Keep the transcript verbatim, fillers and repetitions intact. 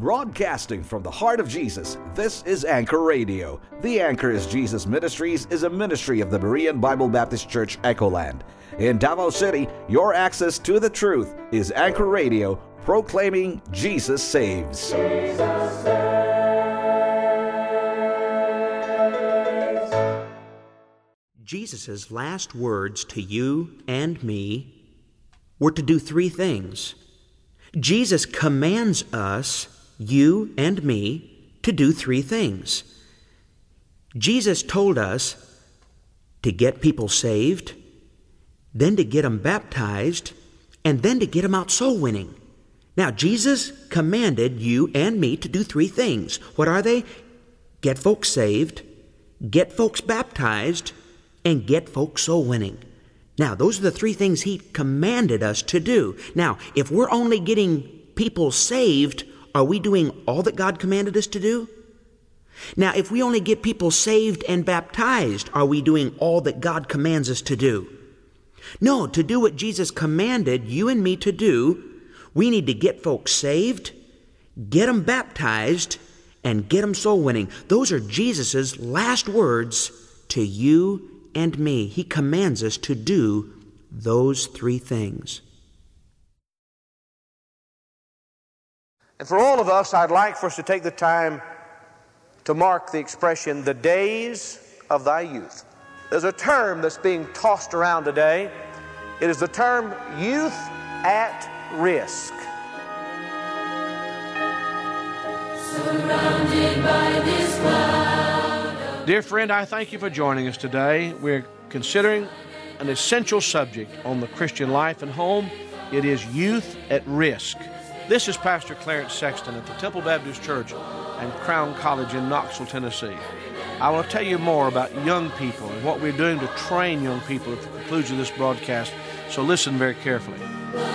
Broadcasting from the heart of Jesus, this is Anchor Radio. The Anchor is Jesus Ministries is a ministry of the Berean Bible Baptist Church, Echoland. In Davao City, your access to the truth is Anchor Radio, proclaiming Jesus saves. Jesus saves. Jesus' last words to you and me were to do three things. Jesus commands us, you and me, to do three things. Jesus told us to get people saved, then to get them baptized, and then to get them out soul winning. Now, Jesus commanded you and me to do three things. What are they? Get folks saved, get folks baptized, and get folks soul winning. Now, those are the three things He commanded us to do. Now, if we're only getting people saved, are we doing all that God commanded us to do? Now, if we only get people saved and baptized, are we doing all that God commands us to do? No, to do what Jesus commanded you and me to do, we need to get folks saved, get them baptized, and get them soul winning. Those are Jesus' last words to you and me. He commands us to do those three things. And for all of us, I'd like for us to take the time to mark the expression, the days of thy youth. There's a term that's being tossed around today. It is the term youth at risk. Surrounded by this cloud. Dear friend, I thank you for joining us today. We're considering an essential subject on the Christian life and home. It is youth at risk. This is Pastor Clarence Sexton at the Temple Baptist Church and Crown College in Knoxville, Tennessee. I want to tell you more about young people and what we're doing to train young people at the conclusion of this broadcast, so listen very carefully.